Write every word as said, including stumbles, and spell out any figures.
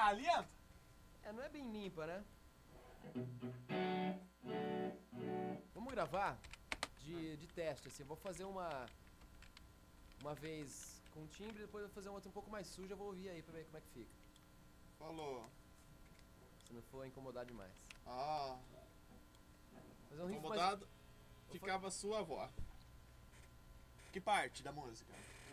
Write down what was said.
tá limpa? É, não é bem limpa, né? Vamos gravar de, de teste, assim. Eu vou fazer uma uma vez com timbre, depois eu vou fazer uma outra um pouco mais suja. Eu vou ouvir aí pra ver como é que fica. Falou. Se não for incomodar demais. Ah, Fazer um riff mais... incomodado ficava sua avó. Que parte da música?